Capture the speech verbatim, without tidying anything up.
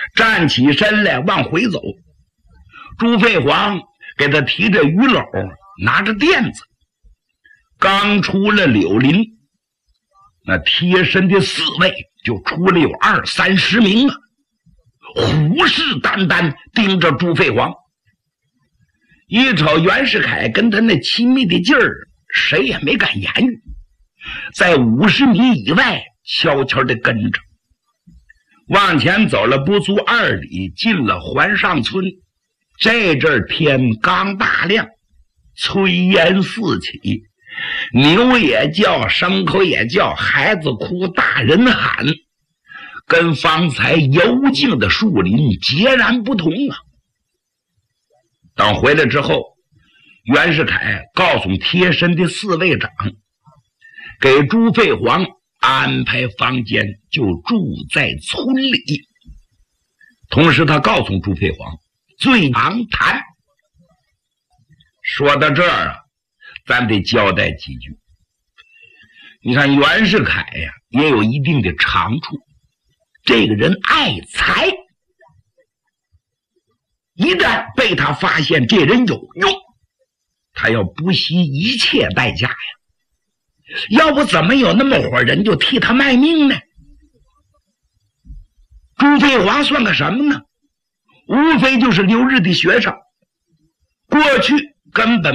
站起身来往回走。朱飞黄给他提着鱼篓，拿着垫子，刚出了柳林，那贴身的侍卫就出了有二三十名啊，虎视眈眈盯着朱飞黄。一瞅袁世凯跟他那亲密的劲儿，谁也没敢言语，在五十米以外悄悄地跟着。往前走了不足二里，进了环上村。这阵天刚大亮，炊烟四起，牛也叫，牲口也叫，孩子哭，大人喊，跟方才幽静的树林截然不同啊。等回来之后，袁世凯告诉贴身的侍卫长，给朱飞黄安排房间，就住在村里。同时他告诉朱飞黄，最常谈。说到这儿啊，咱得交代几句。你看袁世凯呀，也有一定的长处，这个人爱财，一旦被他发现这人有用，他要不惜一切代价呀，要不怎么有那么伙人就替他卖命呢？朱飞黄算个什么呢？无非就是留日的学生，过去根本